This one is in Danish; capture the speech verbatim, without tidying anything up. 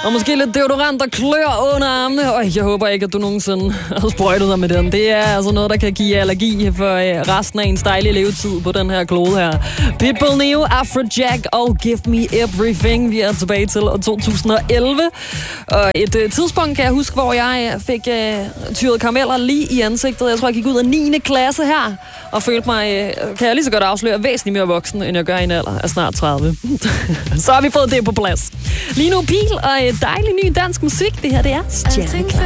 Og måske lidt deodorant, der klør under armene. Øj, jeg håber ikke, at du nogensinde har sprøjtet dig med den. Det er altså noget, der kan give allergi for resten af ens dejlige levetid på den her klode her. Pitbull, Neo, Afrojack og Give Me Everything. Vi er tilbage til to tusind og elleve. Og et uh, tidspunkt kan jeg huske, hvor jeg fik uh, tyret karameller lige i ansigtet. Jeg tror, jeg gik ud af niende klasse her. Og følte mig, uh, kan jeg lige så godt afsløre, væsentligt mere voksen, end jeg gør i en alder af snart tredive. Så har vi fået det på plads. Lige nu Pil og et dejligt ny dansk musik. Det her, det er Stjerneklar.